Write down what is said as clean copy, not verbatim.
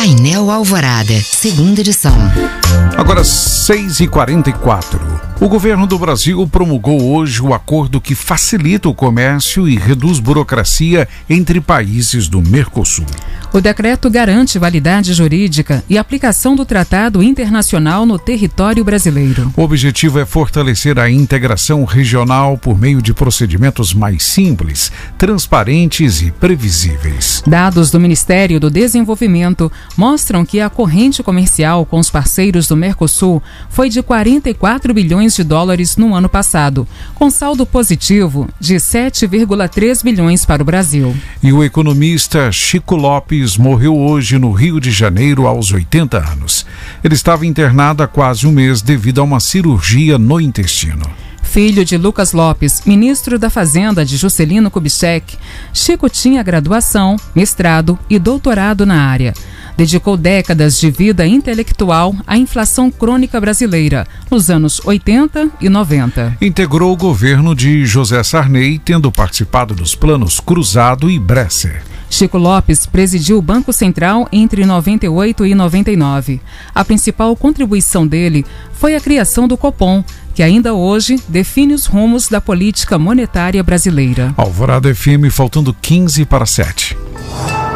Painel Alvorada, segunda edição. Agora 6h44. O governo do Brasil promulgou hoje o acordo que facilita o comércio e reduz burocracia entre países do Mercosul. O decreto garante validade jurídica e aplicação do tratado internacional no território brasileiro. O objetivo é fortalecer a integração regional por meio de procedimentos mais simples, transparentes e previsíveis. Dados do Ministério do Desenvolvimento mostram que a corrente comercial com os parceiros do Mercosul foi de 44 bilhões de dólares no ano passado, com saldo positivo de 7,3 bilhões para o Brasil. E o economista Chico Lopes morreu hoje no Rio de Janeiro aos 80 anos. Ele estava internado há quase um mês devido a uma cirurgia no intestino. Filho de Lucas Lopes, ministro da Fazenda de Juscelino Kubitschek, Chico tinha graduação, mestrado e doutorado na área. Dedicou décadas de vida intelectual à inflação crônica brasileira, nos anos 80 e 90. Integrou o governo de José Sarney, tendo participado dos planos Cruzado e Bresser. Chico Lopes presidiu o Banco Central entre 98 e 99. A principal contribuição dele foi a criação do Copom, que ainda hoje define os rumos da política monetária brasileira. Alvorada FM, faltando 15 para 7.